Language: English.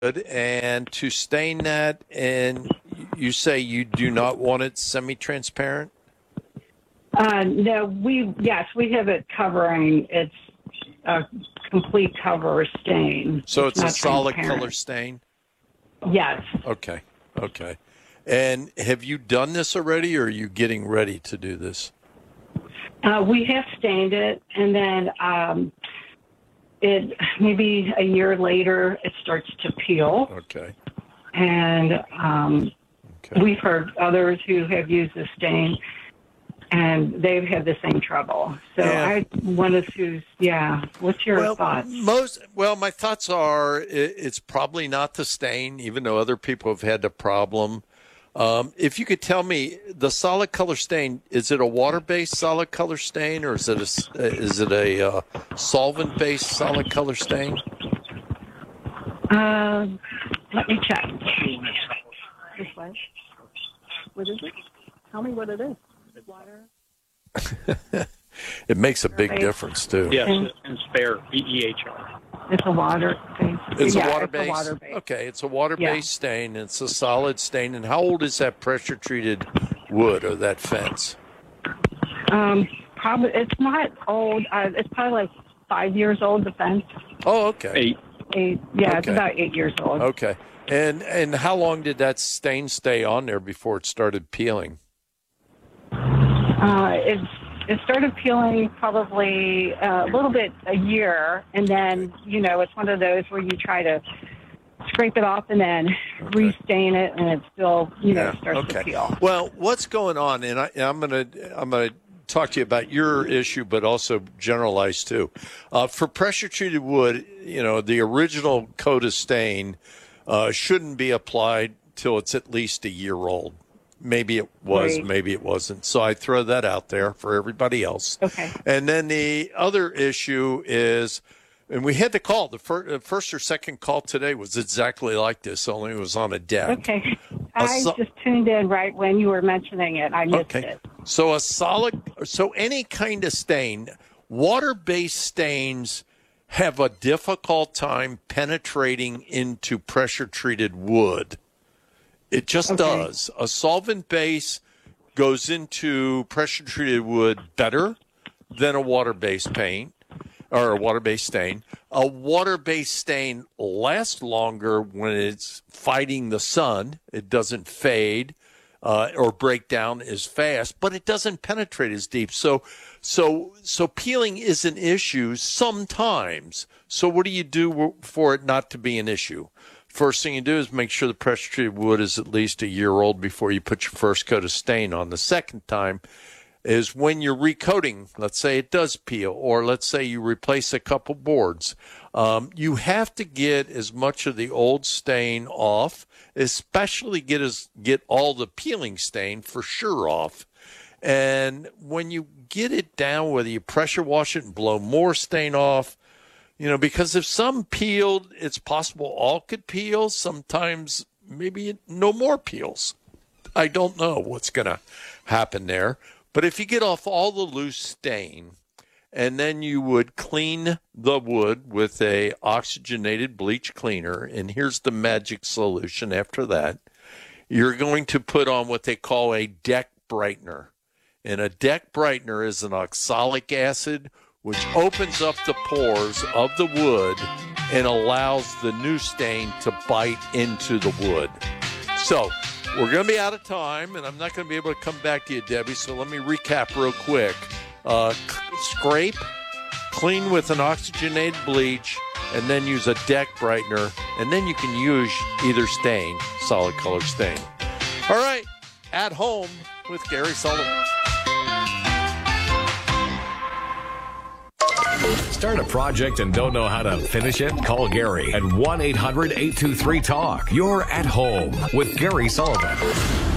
and to stain that, and you say you do not want it semi-transparent? No, we have it covering. It's a complete cover stain. So it's a solid transparent. color stain? Yes. Okay. And have you done this already, or are you getting ready to do this? We have stained it, and then it maybe a year later it starts to peel. Okay. And we've heard others who have used the stain, and they've had the same trouble. So I wanted to, what's your thoughts? My thoughts are it's probably not the stain, even though other people have had the problem. If you could tell me, the solid color stain, is it a water-based solid color stain, or is it a solvent-based solid color stain? Let me check. This way. What is it? Tell me what it is. Water. It makes a big difference, too. Yes, and spare, BEHR. It's a water base. It's a water-based? Okay, it's a water-based stain. It's a solid stain. And how old is that pressure-treated wood or that fence? Probably, it's not old. It's probably like 5 years old, the fence. Oh, okay. 8. Yeah, It's about 8 years old. Okay. And how long did that stain stay on there before it started peeling? It started peeling probably a little bit a year, and then, it's one of those where you try to scrape it off and then restain it, and it still, starts to peel. Well, what's going on, and I'm gonna talk to you about your issue, but also generalize too. For pressure-treated wood, the original coat of stain shouldn't be applied till it's at least a year old. Maybe it was, maybe it wasn't. So I throw that out there for everybody else. Okay. And then the other issue is, and we had the call, the first or second call today was exactly like this, only it was on a deck. Okay. I just tuned in right when you were mentioning it. I missed it. So any kind of stain, water-based stains have a difficult time penetrating into pressure-treated wood. It just does. A solvent base goes into pressure-treated wood better than a water-based paint or a water-based stain. A water-based stain lasts longer when it's fighting the sun. It doesn't fade or break down as fast, but it doesn't penetrate as deep. So peeling is an issue sometimes. So what do you do for it not to be an issue? First thing you do is make sure the pressure-treated wood is at least a year old before you put your first coat of stain on. The second time is when you're recoating. Let's say it does peel, or let's say you replace a couple boards. You have to get as much of the old stain off, especially get all the peeling stain for sure off. And when you get it down, whether you pressure wash it and blow more stain off, because if some peeled, it's possible all could peel. Sometimes maybe no more peels. I don't know what's going to happen there. But if you get off all the loose stain, and then you would clean the wood with a oxygenated bleach cleaner, and here's the magic solution after that, you're going to put on what they call a deck brightener. And a deck brightener is an oxalic acid which opens up the pores of the wood and allows the new stain to bite into the wood. So we're going to be out of time, and I'm not going to be able to come back to you, Debbie, so let me recap real quick. Scrape, clean with an oxygenated bleach, and then use a deck brightener, and then you can use either stain, solid color stain. All right, At Home with Gary Sullivan. Start a project and don't know how to finish it? Call Gary at 1-800-823-TALK. You're at home with Gary Sullivan.